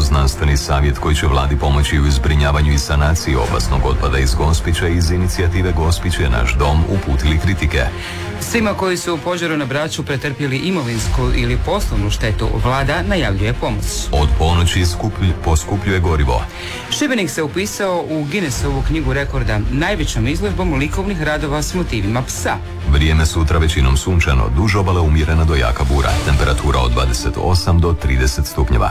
znanstveni savjet koji će vladi pomoći u zbrinjavanju i sanaciji opasnog otpada iz Gospića iz inicijative Gospić je naš dom uputili kritike. Svima koji su u požaru na Braču pretrpjeli imovinsku ili poslovnu štetu, vlada najavljuje pomoć. Od ponoći poskupljuje gorivo. Šibenik se upisao u Guinnessovu knjigu rekorda najvećom izložbom likovnih radova s motivima psa. Vrijeme sutra većinom sunčano, duž obale umjerena do jaka bura. Temperatura od 28 do 30 stupnjeva.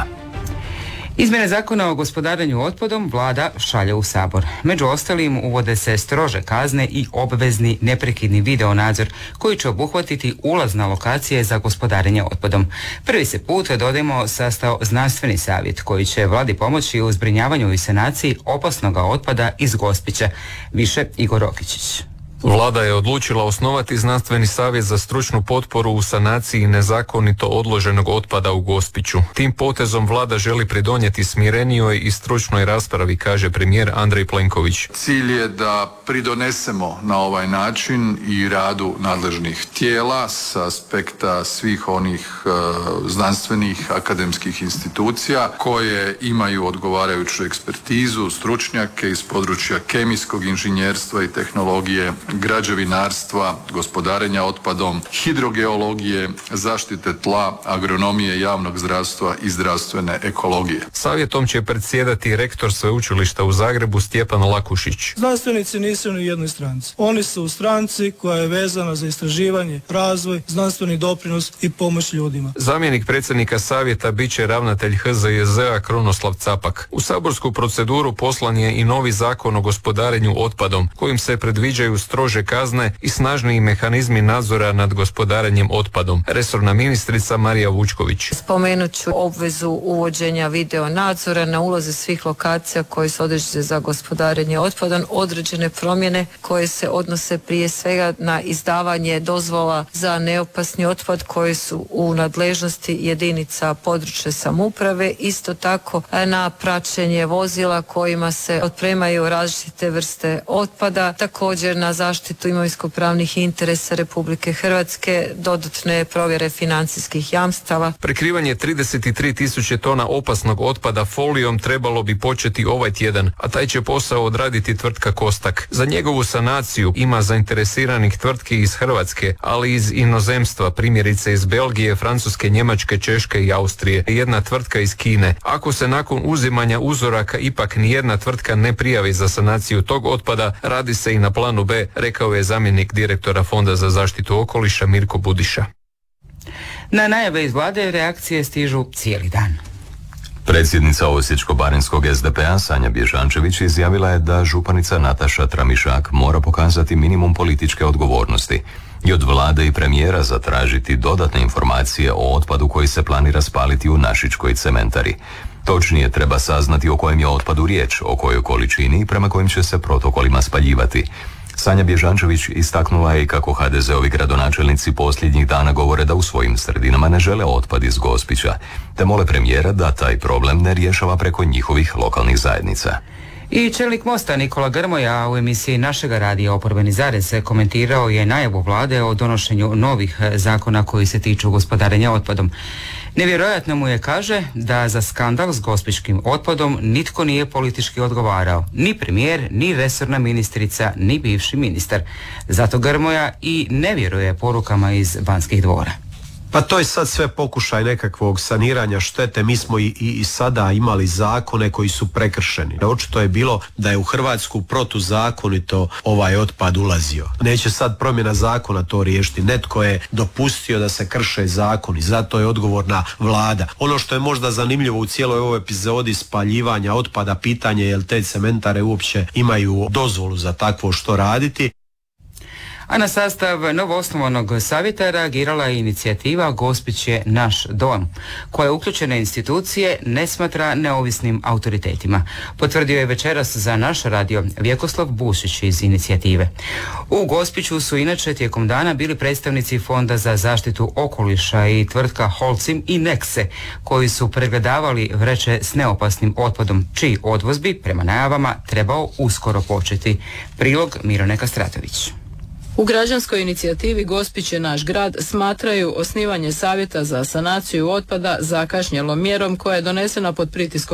Izmjene zakona o gospodarenju otpadom vlada šalje u Sabor. Među ostalim uvode se strože kazne i obvezni neprekidni video nadzor koji će obuhvatiti ulaz na lokacije za gospodarenje otpadom. Prvi se put, dodajmo, sastao znanstveni savjet koji će vladi pomoći u zbrinjavanju i sanaciji opasnog otpada iz Gospića. Više Igor Rokičić. Vlada je odlučila osnovati znanstveni savjet za stručnu potporu u sanaciji nezakonito odloženog otpada u Gospiću. Tim potezom vlada želi pridonijeti smirenijoj i stručnoj raspravi, kaže premijer Andrej Plenković. Cilj je da pridonesemo na ovaj način i radu nadležnih tijela s aspekta svih onih znanstvenih akademskih institucija koje imaju odgovarajuću ekspertizu, stručnjake iz područja kemijskog inženjerstva i tehnologije, građevinarstva, gospodarenja otpadom, hidrogeologije, zaštite tla, agronomije, javnog zdravstva i zdravstvene ekologije. Savjetom će predsjedati rektor sveučilišta u Zagrebu Stjepan Lakušić. Znanstvenici nisu ni u jednoj stranci. Oni su u stranci koja je vezana za istraživanje, razvoj, znanstveni doprinos i pomoć ljudima. Zamjenik predsjednika savjeta bit će ravnatelj HZJZ-a Krunoslav Capak. U saborsku proceduru poslan je i novi zakon o gospodarenju otpadom, kojim se predviđaju strože kazne i snažniji mehanizmi nadzora nad gospodarenjem otpadom. Resorna ministrica Marija Vučković. Spomenut ću obvezu uvođenja video nadzora na ulaze svih lokacija koje su određene za gospodarenje otpadom, određene promjene koje se odnose prije svega na izdavanje dozvola za neopasni otpad koje su u nadležnosti jedinica područne samouprave, isto tako na praćenje vozila kojima se otpremaju različite vrste otpada, također na zaštitu imovinsko-pravnih interesa Republike Hrvatske, dodatne provjere financijskih jamstava. Prekrivanje 33.000 tona opasnog otpada folijom trebalo bi početi ovaj tjedan, a taj će posao odraditi tvrtka Kostak. Za njegovu sanaciju ima zainteresiranih tvrtki iz Hrvatske, ali iz inozemstva, primjerice iz Belgije, Francuske, Njemačke, Češke i Austrije. Jedna tvrtka iz Kine. Ako se nakon uzimanja uzoraka ipak nijedna tvrtka ne prijavi za sanaciju tog otpada, radi se i na planu B, rekao je zamjenik direktora Fonda za zaštitu okoliša Mirko Budiša. Na najave iz vlade reakcije stižu cijeli dan. Predsjednica Osječko-baranjskog SDP-a Sanja Bježančević izjavila je da županica Nataša Tramišak mora pokazati minimum političke odgovornosti i od vlade i premijera zatražiti dodatne informacije o otpadu koji se planira spaliti u Našičkoj cementari. Točnije treba saznati o kojem je otpadu riječ, o kojoj količini i prema kojim će se protokolima spaljivati. Sanja Bježančević istaknula je i kako HDZ-ovi gradonačelnici posljednjih dana govore da u svojim sredinama ne žele otpad iz Gospića, te mole premijera da taj problem ne rješava preko njihovih lokalnih zajednica. I čelnik Mosta Nikola Grmoja u emisiji našega radija Oporbeni zarez komentirao je najavu vlade o donošenju novih zakona koji se tiču gospodarenja otpadom. Nevjerojatno mu je, kaže, da za skandal s gospićkim otpadom nitko nije politički odgovarao. Ni premijer, ni resorna ministrica, ni bivši ministar. Zato Grmoja i ne vjeruje porukama iz Banskih dvora. Pa to je sad sve pokušaj nekakvog saniranja štete. Mi smo i sada imali zakone koji su prekršeni. Očito je bilo da je u Hrvatsku protuzakonito ovaj otpad ulazio. Neće sad promjena zakona to riješiti. Netko je dopustio da se krše zakoni, zato je odgovorna vlada. Ono što je možda zanimljivo u cijeloj ovoj epizodi spaljivanja otpada, pitanje je jel te cementare uopće imaju dozvolu za takvo što raditi. A na sastav novoosnovanog savjeta reagirala je inicijativa Gospić je naš dom, koja uključene institucije ne smatra neovisnim autoritetima. Potvrdio je večeras za naš radio Vjekoslav Bušić iz inicijative. U Gospiću su inače tijekom dana bili predstavnici Fonda za zaštitu okoliša i tvrtka Holcim i Nexe, koji su pregledavali vreće s neopasnim otpadom, čiji odvoz bi, prema najavama, trebao uskoro početi. Prilog Mirone Kastratović. U građanskoj inicijativi Gospić je naš grad smatraju osnivanje savjeta za sanaciju otpada zakašnjelom mjerom koja je donesena pod pritiskom